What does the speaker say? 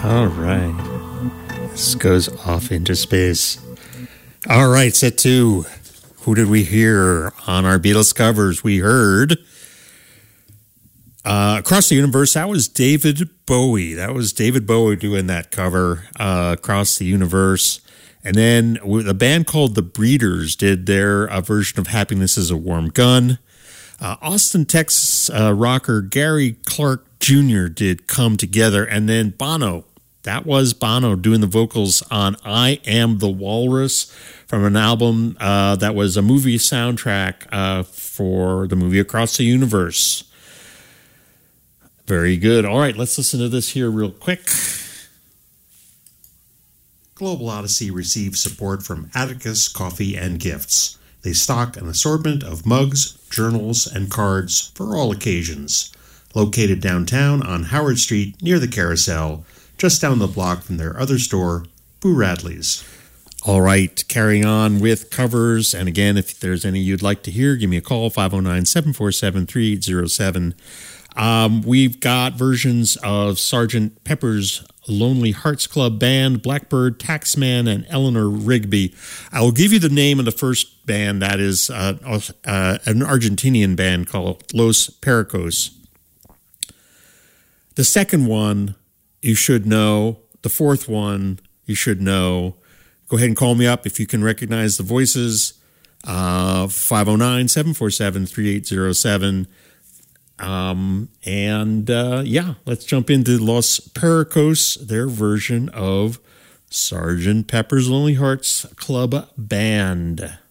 All right. This goes off into space. All right, set two. Who did we hear on our Beatles covers? We heard Across the Universe. That was David Bowie. That was David Bowie doing that cover, Across the Universe. And then a band called The Breeders did their version of Happiness is a Warm Gun. Austin, Texas rocker Gary Clark Jr. did Come Together. And then Bono. That was Bono doing the vocals on I Am the Walrus from an album that was a movie soundtrack for the movie Across the Universe. Very good. All right, let's listen to this here real quick. Global Odyssey receives support from Atticus Coffee and Gifts. They stock an assortment of mugs, journals, and cards for all occasions. Located downtown on Howard Street near the Carousel, just down the block from their other store, Boo Radley's. All right, carrying on with covers. And again, if there's any you'd like to hear, give me a call, 509-747-3807. We've got versions of Sgt. Pepper's Lonely Hearts Club Band, Blackbird, Taxman, and Eleanor Rigby. I will give you the name of the first band. That is an Argentinian band called Los Pericos. The second one, you should know. The fourth one, you should know. Go ahead and call me up if you can recognize the voices. 509-747-3807. Let's jump into Los Pericos, their version of Sgt. Pepper's Lonely Hearts Club Band.